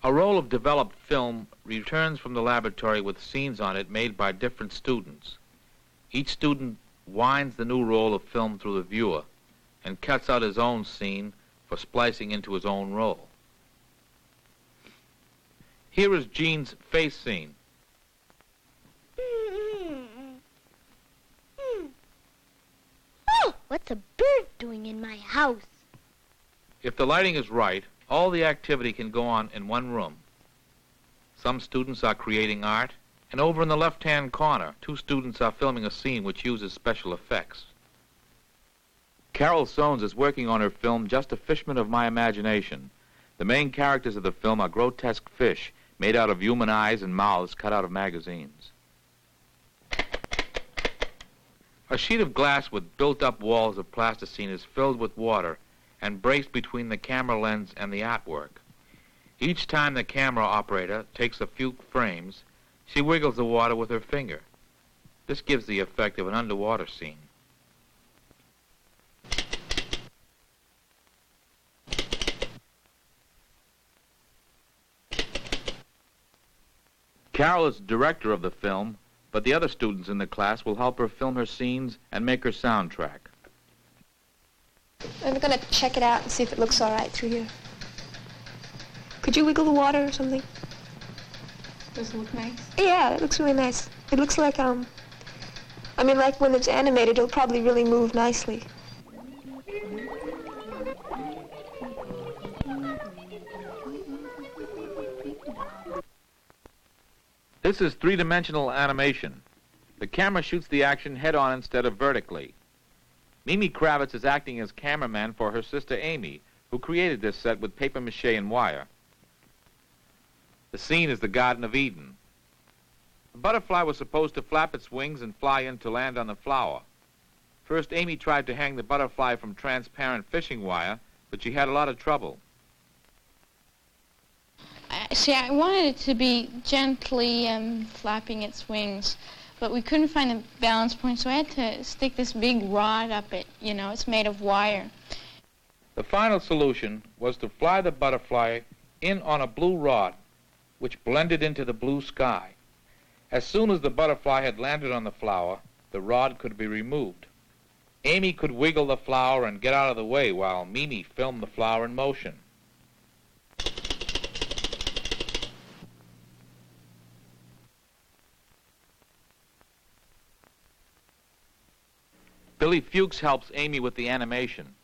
A roll of developed film returns from the laboratory with scenes on it made by different students. Each student winds the new roll of film through the viewer and cuts out his own scene for splicing into his own roll. Here is Jean's face scene. Oh, what's a bird doing in my house? If the lighting is right, all the activity can go on in one room. Some students are creating art, and over in the left-hand corner, 2 students are filming a scene which uses special effects. Carol Soanes is working on her film, Just a Fishman of My Imagination. The main characters of the film are grotesque fish made out of human eyes and mouths cut out of magazines. A sheet of glass with built-up walls of plasticine is filled with water and braced between the camera lens and the artwork. Each time the camera operator takes a few frames, she wiggles the water with her finger. This gives the effect of an underwater scene. Carol is the director of the film, but the other students in the class will help her film her scenes and make her soundtrack. I'm going to check it out and see if it looks all right through here. Could you wiggle the water or something? Does it look nice? Yeah, it looks really nice. It looks like, like when it's animated, it'll probably really move nicely. This is 3-dimensional animation. The camera shoots the action head-on instead of vertically. Mimi Kravitz is acting as cameraman for her sister Amy, who created this set with papier-mâché and wire. The scene is the Garden of Eden. The butterfly was supposed to flap its wings and fly in to land on the flower. First, Amy tried to hang the butterfly from transparent fishing wire, but she had a lot of trouble. See, I wanted it to be gently flapping its wings, but we couldn't find a balance point, so I had to stick this big rod up it. You know, it's made of wire. The final solution was to fly the butterfly in on a blue rod, which blended into the blue sky. As soon as the butterfly had landed on the flower, the rod could be removed. Amy could wiggle the flower and get out of the way while Mimi filmed the flower in motion. Billy Fuchs helps Amy with the animation.